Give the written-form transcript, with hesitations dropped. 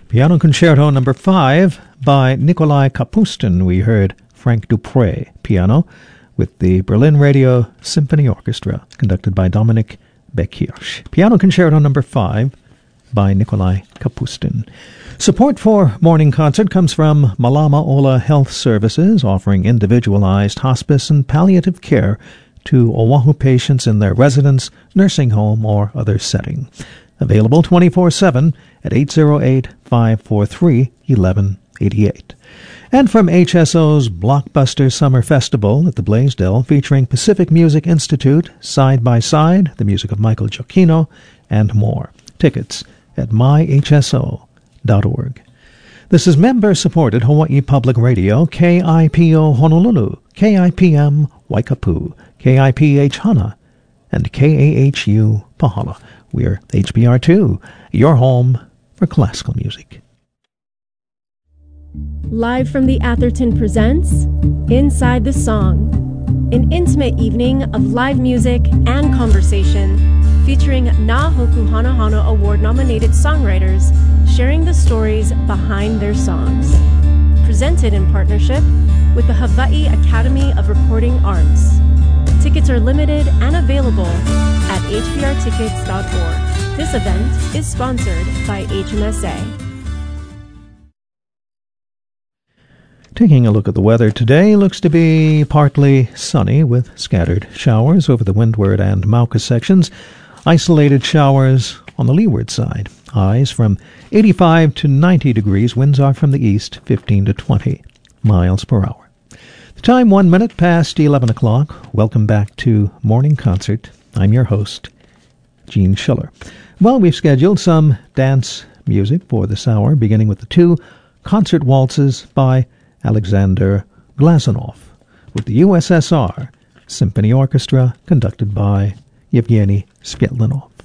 Piano Concerto No. 5 by Nikolai Kapustin. We heard Frank Dupre, piano, with the Berlin Radio Symphony Orchestra, conducted by Dominic Beck-Hirsch. Piano Concerto No. 5 by Nikolai Kapustin. Support for Morning Concert comes from Malama Ola Health Services, offering individualized hospice and palliative care to Oahu patients in their residence, nursing home, or other setting. Available 24/7 at 808-543-1188. And from HSO's Blockbuster Summer Festival at the Blaisdell, featuring Pacific Music Institute, Side by Side, the music of Michael Giacchino, and more. Tickets at myhso.org. This is member-supported Hawaii Public Radio, KIPO Honolulu, KIPM Waikapu, KIPH Hana, and KAHU Pahala. We're HBR2, your home for classical music. Live from the Atherton presents Inside the Song, an intimate evening of live music and conversation featuring Na Hoku Hana Hana Award-nominated songwriters sharing the stories behind their songs. Presented in partnership with the Hawaii Academy of Recording Arts. Tickets are limited and available at hbrtickets.org. This event is sponsored by HMSA. Taking a look at the weather today, looks to be partly sunny with scattered showers over the windward and Mauka sections. Isolated showers on the leeward side. Highs from 85 to 90 degrees. Winds are from the east, 15 to 20 miles per hour. The time 1 minute past 11 o'clock. Welcome back to Morning Concert. I'm your host, Gene Schiller. Well, we've scheduled some dance music for this hour, beginning with the two concert waltzes by Alexander Glazunov, with the USSR Symphony Orchestra, conducted by Yevgeny Svetlanov.